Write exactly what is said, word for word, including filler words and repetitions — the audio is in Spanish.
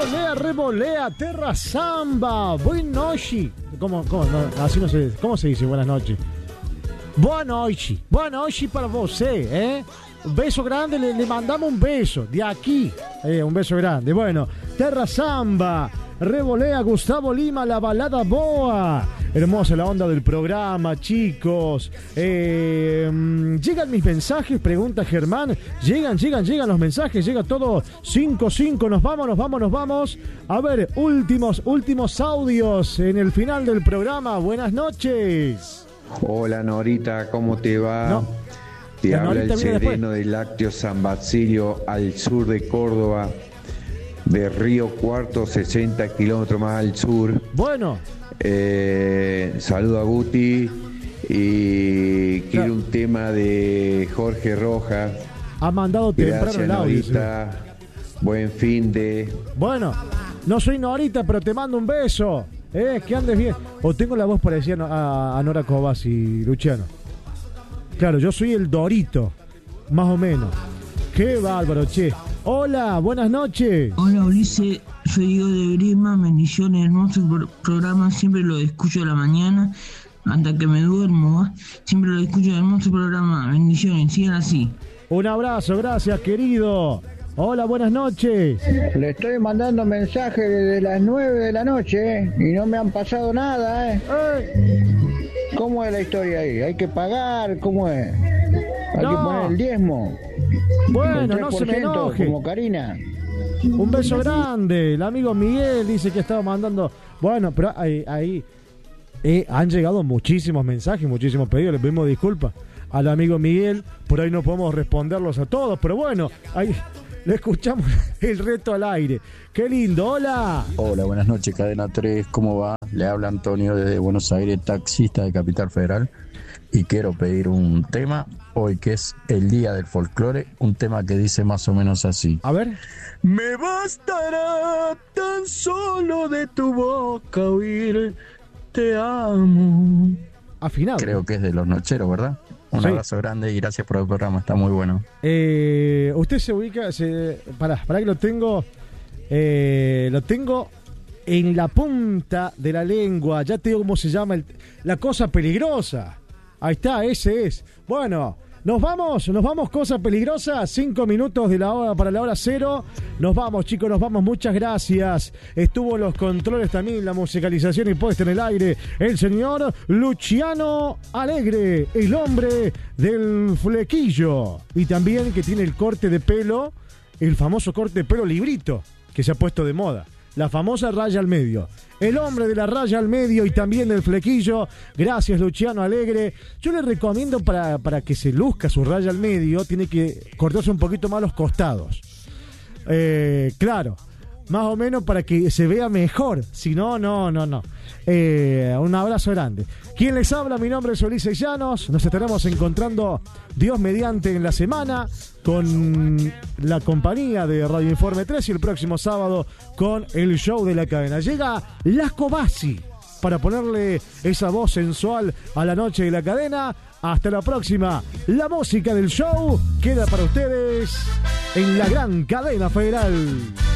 Revolea, revolea, terra samba. Buenas noches. ¿Cómo, cómo, no, así no se, ¿Cómo se dice buenas noches? Buenas noches. Buenas noches para você, ¿eh? Un beso grande, le, le mandamos un beso de aquí. Eh, un beso grande. Bueno, terra samba. Revolea, Gustavo Lima, la balada boa. Hermosa la onda del programa, chicos. Eh, llegan mis mensajes, pregunta Germán. Llegan, llegan, llegan los mensajes. Llega todo cinco cinco. Nos vamos, nos vamos, nos vamos. A ver, últimos, últimos audios en el final del programa. Buenas noches. Hola Norita, ¿cómo te va? No. Te La habla Norita el viene sereno del Lácteo San Basilio, al sur de Córdoba, de Río Cuarto, sesenta kilómetros más al sur. Bueno. Eh, saludo a Guti y quiero claro. un tema de Jorge Rojas. Ha mandado temprano Gracias, el audio. Norita. Buen fin de... Bueno, no soy Norita, pero te mando un beso. Eh, que andes bien. O tengo la voz parecida a, a Nora Cobas y Luciano. Claro, yo soy el Dorito, más o menos. Qué bárbaro, che. Hola, buenas noches. Hola Ulises, soy Diego de Grima, bendiciones, hermoso programa, siempre lo escucho a la mañana, hasta que me duermo, ¿eh? Siempre lo escucho, hermoso programa, bendiciones, sigan así. Un abrazo, gracias querido. Hola, buenas noches. Le estoy mandando mensajes desde las nueve de la noche, ¿eh? Y no me han pasado nada, ¿eh? ¿Eh? ¿Cómo es la historia ahí? ¿Hay que pagar? ¿Cómo es? ¿Hay no. que poner el diezmo? Bueno, no se me enoje. Como Karina. Un beso grande. El amigo Miguel dice que estaba mandando... Bueno, pero ahí, ahí eh, han llegado muchísimos mensajes, muchísimos pedidos. Le pedimos disculpas al amigo Miguel. Por ahí no podemos responderlos a todos, pero bueno, ahí le escuchamos el reto al aire. ¡Qué lindo! ¡Hola! Hola, buenas noches, Cadena tres. ¿Cómo va? Le habla Antonio desde Buenos Aires, taxista de Capital Federal. Y quiero pedir un tema hoy que es el Día del Folclore, un tema que dice más o menos así. A ver. Me bastará tan solo de tu boca oír te amo. Afinado. Creo que es de Los Nocheros, ¿verdad? Un sí. abrazo grande y gracias por el programa, está muy bueno. Eh, usted se ubica, se, pará, pará que lo tengo, eh, lo tengo en la punta de la lengua, ya te digo cómo se llama, el, la cosa peligrosa. Ahí está, ese es. Bueno, nos vamos, nos vamos, cosa peligrosa. Cinco minutos de la hora para la hora cero. Nos vamos, chicos, nos vamos. Muchas gracias. Estuvo en los controles también, la musicalización y puesta en el aire, el señor Luciano Alegre, el hombre del flequillo. Y también que tiene el corte de pelo, el famoso corte de pelo librito, que se ha puesto de moda. La famosa raya al medio. El hombre de la raya al medio y también del flequillo. Gracias, Luciano Alegre. Yo le recomiendo para, para que se luzca su raya al medio, tiene que cortarse un poquito más los costados. Eh, claro, más o menos para que se vea mejor. Si no, no, no, no. Eh, un abrazo grande. ¿Quién les habla? Mi nombre es Ulises Llanos. Nos estaremos encontrando, Dios mediante, en la semana con la compañía de Radio Informe tres y el próximo sábado con el show de la cadena. Llega Lasco Bassi para ponerle esa voz sensual a la noche de la cadena. Hasta la próxima. La música del show queda para ustedes en la gran cadena federal.